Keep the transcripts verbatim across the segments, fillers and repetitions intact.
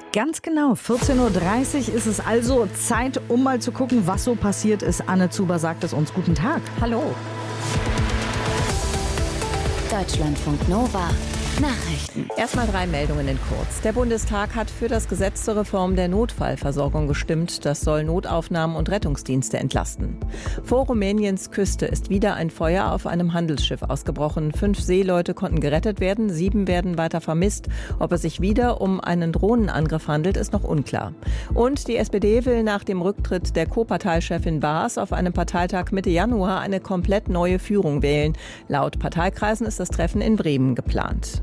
Ganz genau, vierzehn Uhr dreißig ist es also Zeit, um mal zu gucken, was so passiert ist. Anne Zuber sagt es uns. Guten Tag. Hallo. Deutschlandfunk Nova. Nachrichten. Erstmal drei Meldungen in kurz. Der Bundestag hat für das Gesetz zur Reform der Notfallversorgung gestimmt. Das soll Notaufnahmen und Rettungsdienste entlasten. Vor Rumäniens Küste ist wieder ein Feuer auf einem Handelsschiff ausgebrochen. Fünf Seeleute konnten gerettet werden, sieben werden weiter vermisst. Ob es sich wieder um einen Drohnenangriff handelt, ist noch unklar. Und die S P D will nach dem Rücktritt der Co-Parteichefin Baas auf einem Parteitag Mitte Januar eine komplett neue Führung wählen. Laut Parteikreisen ist das Treffen in Bremen geplant.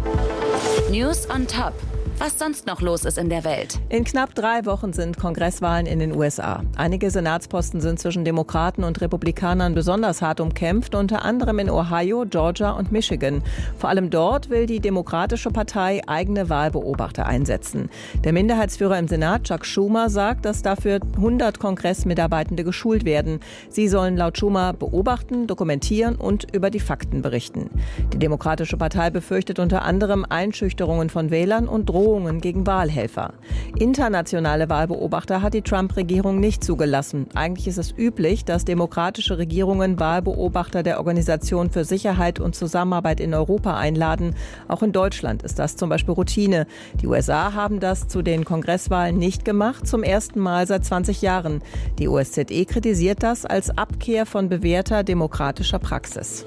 News on Top. Was sonst noch los ist in der Welt. In knapp drei Wochen sind Kongresswahlen in den U S A. Einige Senatsposten sind zwischen Demokraten und Republikanern besonders hart umkämpft, unter anderem in Ohio, Georgia und Michigan. Vor allem dort will die Demokratische Partei eigene Wahlbeobachter einsetzen. Der Minderheitsführer im Senat, Chuck Schumer, sagt, dass dafür hundert Kongressmitarbeitende geschult werden. Sie sollen laut Schumer beobachten, dokumentieren und über die Fakten berichten. Die Demokratische Partei befürchtet unter anderem Einschüchterungen von Wählern und Drohungen gegen Wahlhelfer. Internationale Wahlbeobachter hat die Trump-Regierung nicht zugelassen. Eigentlich ist es üblich, dass demokratische Regierungen Wahlbeobachter der Organisation für Sicherheit und Zusammenarbeit in Europa einladen. Auch in Deutschland ist das zum Beispiel Routine. Die U S A haben das zu den Kongresswahlen nicht gemacht, zum ersten Mal seit zwanzig Jahren. Die O S Z E kritisiert das als Abkehr von bewährter demokratischer Praxis.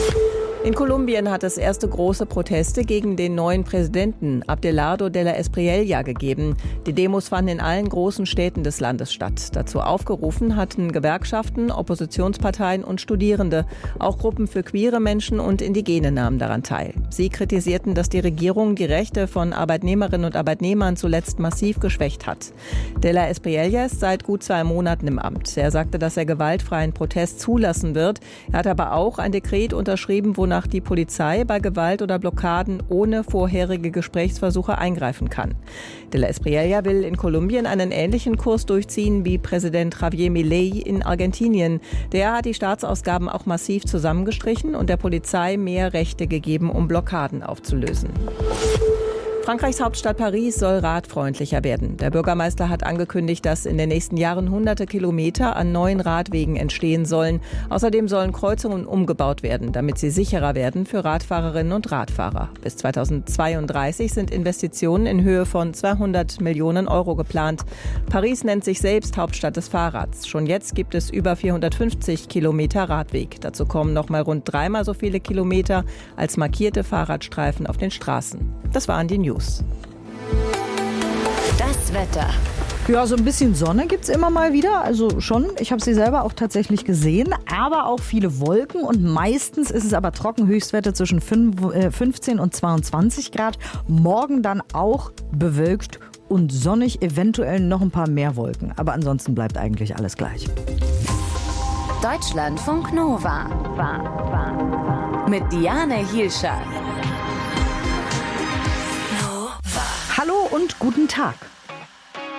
In Kolumbien hat es erste große Proteste gegen den neuen Präsidenten Abelardo de la Espriella gegeben. Die Demos fanden in allen großen Städten des Landes statt. Dazu aufgerufen hatten Gewerkschaften, Oppositionsparteien und Studierende. Auch Gruppen für queere Menschen und Indigene nahmen daran teil. Sie kritisierten, dass die Regierung die Rechte von Arbeitnehmerinnen und Arbeitnehmern zuletzt massiv geschwächt hat. De la Espriella ist seit gut zwei Monaten im Amt. Er sagte, dass er gewaltfreien Protest zulassen wird. Er hat aber auch ein Dekret unterschrieben, wo nach die Polizei bei Gewalt oder Blockaden ohne vorherige Gesprächsversuche eingreifen kann. De la Espriella will in Kolumbien einen ähnlichen Kurs durchziehen wie Präsident Javier Milei in Argentinien. Der hat die Staatsausgaben auch massiv zusammengestrichen und der Polizei mehr Rechte gegeben, um Blockaden aufzulösen. Frankreichs Hauptstadt Paris soll radfreundlicher werden. Der Bürgermeister hat angekündigt, dass in den nächsten Jahren hunderte Kilometer an neuen Radwegen entstehen sollen. Außerdem sollen Kreuzungen umgebaut werden, damit sie sicherer werden für Radfahrerinnen und Radfahrer. Bis zweitausendzweiunddreißig sind Investitionen in Höhe von zweihundert Millionen Euro geplant. Paris nennt sich selbst Hauptstadt des Fahrrads. Schon jetzt gibt es über vierhundertfünfzig Kilometer Radweg. Dazu kommen noch mal rund dreimal so viele Kilometer als markierte Fahrradstreifen auf den Straßen. Das waren die News. Das Wetter. Ja, so ein bisschen Sonne gibt's immer mal wieder, also schon. Ich habe sie selber auch tatsächlich gesehen, aber auch viele Wolken und meistens ist es aber trocken, Höchstwerte zwischen fünfzehn und zweiundzwanzig Grad. Morgen dann auch bewölkt und sonnig, eventuell noch ein paar mehr Wolken, aber ansonsten bleibt eigentlich alles gleich. Deutschlandfunk Nova. War, war, war. Mit Diane Hielscher. Hallo und guten Tag.